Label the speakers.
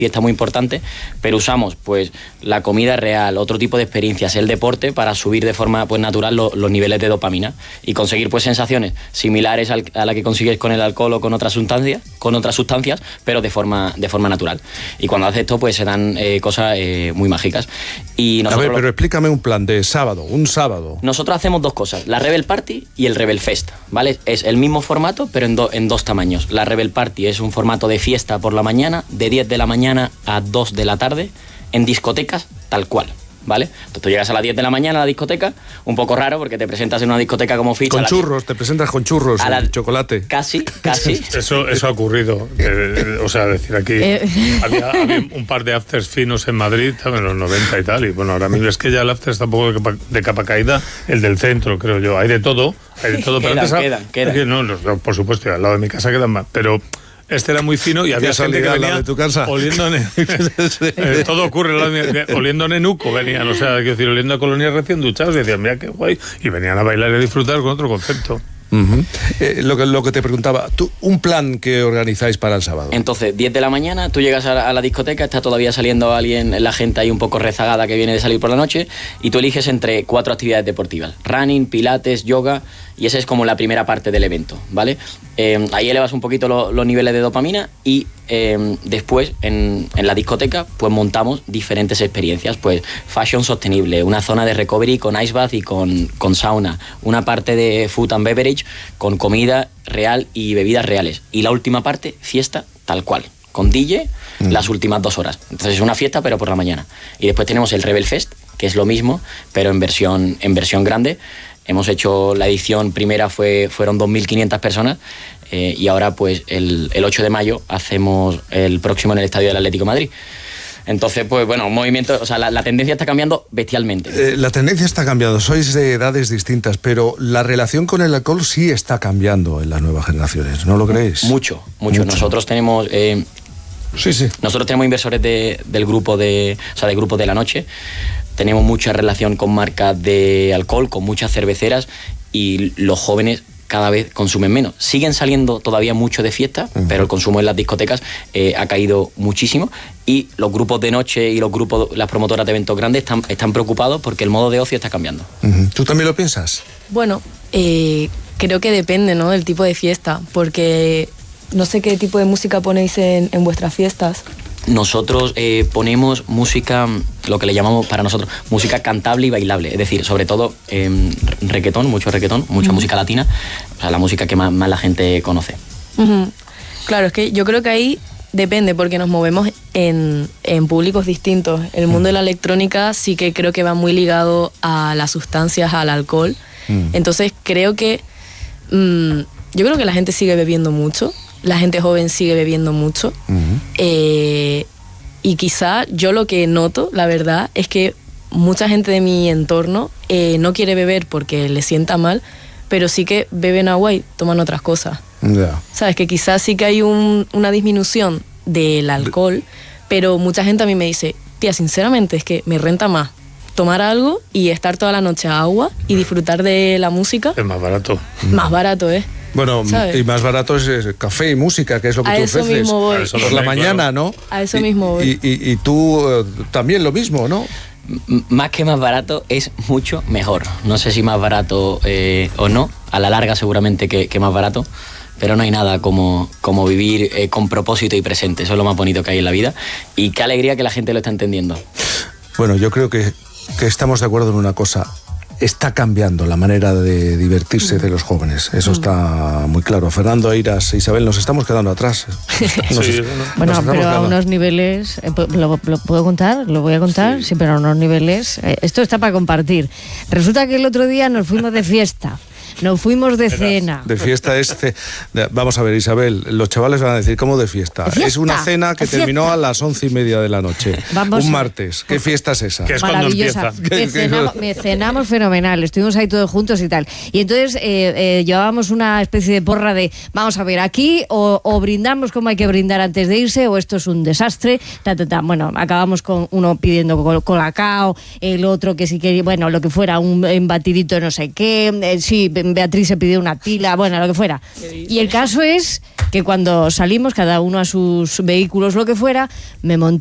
Speaker 1: fiesta muy importante, pero usamos pues la comida real, otro tipo de experiencias, el deporte, para subir de forma pues natural los niveles de dopamina y conseguir pues sensaciones similares a la que consigues con el alcohol o con otras sustancias, pero de forma natural. Y cuando haces esto pues se dan cosas muy mágicas. Y
Speaker 2: a ver, pero explícame un plan de sábado, un sábado.
Speaker 1: Nosotros hacemos dos cosas, la Rebel Party y el Rebel Fest, ¿vale? Es el mismo formato, pero en dos tamaños. La Rebel Party es un formato de fiesta por la mañana, de 10 de la mañana a 2 de la tarde, en discotecas tal cual, ¿vale? Entonces tú llegas a las 10 de la mañana a la discoteca, un poco raro porque te presentas en una discoteca como ficha.
Speaker 2: Con churros, te presentas con churros, chocolate.
Speaker 1: Casi.
Speaker 3: Eso ha ocurrido. O sea, decir aquí, había un par de afters finos en Madrid, en los 90 y tal, y bueno, ahora mismo es que ya el after está un poco de capa caída, el del centro, creo yo. Hay de todo, pero
Speaker 1: quedan.
Speaker 3: No, por supuesto, al lado de mi casa quedan más, pero este era muy fino y había gente que venía
Speaker 2: de tu casa.
Speaker 3: oliendo todo ocurre oliendo a nenuco venían, o sea, quiero decir, oliendo a colonias recién duchados y decían, mira qué guay, y venían a bailar y a disfrutar con otro concepto.
Speaker 2: Uh-huh. Lo que te preguntaba, un plan que organizáis para el sábado.
Speaker 1: Entonces, 10 de la mañana, tú llegas a la discoteca, está todavía saliendo la gente ahí un poco rezagada que viene de salir por la noche, y tú eliges entre 4 actividades deportivas: running, pilates, yoga, y esa es como la primera parte del evento, ¿vale? Ahí elevas un poquito los niveles de dopamina y después en la discoteca pues montamos diferentes experiencias, pues fashion sostenible, una zona de recovery con ice bath y con sauna, una parte de food and beverage con comida real y bebidas reales, y la última parte, fiesta tal cual, con DJ las últimas 2 horas. Entonces es una fiesta pero por la mañana. Y después tenemos el Rebel Fest, que es lo mismo pero en versión grande. Hemos hecho la edición primera, fueron 2.500 personas, y ahora pues el 8 de mayo hacemos el próximo en el Estadio del Atlético de Madrid. Entonces, pues bueno, un movimiento, o sea, la tendencia está cambiando bestialmente.
Speaker 2: La tendencia está cambiando, sois de edades distintas, pero la relación con el alcohol sí está cambiando en las nuevas generaciones, ¿no lo creéis?
Speaker 1: Mucho. Nosotros tenemos...
Speaker 2: Sí.
Speaker 1: Nosotros tenemos inversores del grupo del grupo de la noche. Tenemos mucha relación con marcas de alcohol, con muchas cerveceras, y los jóvenes cada vez consumen menos. Siguen saliendo todavía mucho de fiesta, pero el consumo en las discotecas ha caído muchísimo, y los grupos de noche y las promotoras de eventos grandes están preocupados porque el modo de ocio está cambiando.
Speaker 2: ¿Tú también lo piensas?
Speaker 4: Bueno, creo que depende, ¿no?, del tipo de fiesta, porque no sé qué tipo de música ponéis en vuestras fiestas.
Speaker 1: Nosotros ponemos música, lo que le llamamos para nosotros música cantable y bailable, es decir, sobre todo reggaetón, mucha música latina, o sea, la música que más la gente conoce.
Speaker 4: Claro, es que yo creo que ahí depende, porque nos movemos en públicos distintos. El mundo de la electrónica sí que creo que va muy ligado a las sustancias, al alcohol. Entonces creo que yo creo que la gente sigue bebiendo mucho. La gente joven sigue bebiendo mucho. Y quizá yo lo que noto, la verdad, es que mucha gente de mi entorno no quiere beber porque le sienta mal, pero sí que beben agua y toman otras cosas. Sabes que quizás sí que hay una disminución del alcohol, pero mucha gente a mí me dice, tía, sinceramente es que me renta más tomar algo y estar toda la noche a agua y disfrutar de la música.
Speaker 3: Es más barato.
Speaker 4: Más barato,
Speaker 2: Bueno, ¿sabes? Y más barato es café y música, que es lo que tú ofreces.
Speaker 4: Mismo voy.
Speaker 2: Por la mañana, ¿no?
Speaker 4: A eso mismo voy.
Speaker 2: Y tú también lo mismo, ¿no?
Speaker 1: Más que más barato, es mucho mejor. No sé si más barato o no, a la larga seguramente que más barato, pero no hay nada como vivir con propósito y presente. Eso es lo más bonito que hay en la vida, y qué alegría que la gente lo está entendiendo.
Speaker 2: Bueno, yo creo que estamos de acuerdo en una cosa. Está cambiando la manera de divertirse de los jóvenes. Eso está muy claro. Fernando, Eiras, Isabel, nos estamos quedando atrás.
Speaker 5: Bueno, pero a unos niveles... ¿Lo puedo contar? ¿Lo voy a contar? Sí, pero a unos niveles... Esto está para compartir. Resulta que el otro día nos fuimos de fiesta. Nos fuimos de cena.
Speaker 2: De fiesta vamos a ver, Isabel, los chavales van a decir, ¿cómo de fiesta? Es una cena que terminó a las 11:30 de la noche. Un martes. ¿Qué fiesta es esa?
Speaker 3: Que es cuando empieza.
Speaker 5: Cenamos fenomenal, estuvimos ahí todos juntos y tal. Y entonces llevábamos una especie de porra de, vamos a ver, aquí o brindamos como hay que brindar antes de irse, o esto es un desastre. Bueno, acabamos con uno pidiendo colacao, el otro que sí que, bueno, lo que fuera, un batidito no sé qué, sí, Beatriz se pidió una tila, bueno, lo que fuera. Y el caso es que cuando salimos, cada uno a sus vehículos, lo que fuera, me monté